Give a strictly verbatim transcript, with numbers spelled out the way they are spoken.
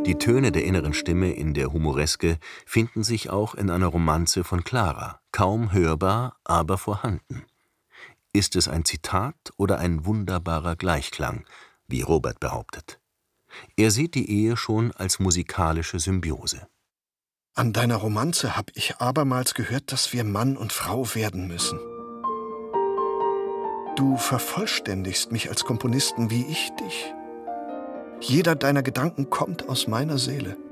Die Töne der inneren Stimme in der Humoreske finden sich auch in einer Romanze von Clara, kaum hörbar, aber vorhanden. Ist es ein Zitat oder ein wunderbarer Gleichklang, wie Robert behauptet? Er sieht die Ehe schon als musikalische Symbiose. An deiner Romanze habe ich abermals gehört, dass wir Mann und Frau werden müssen. Du vervollständigst mich als Komponisten wie ich dich. Jeder deiner Gedanken kommt aus meiner Seele.